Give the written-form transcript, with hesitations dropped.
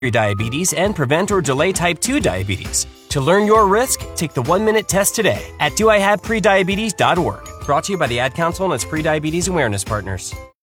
Diabetes and prevent or delay type 2 diabetes. To learn your risk, take the 1-minute test today at doihaveprediabetes.org. Brought to you by the Ad Council and its Prediabetes Awareness Partners.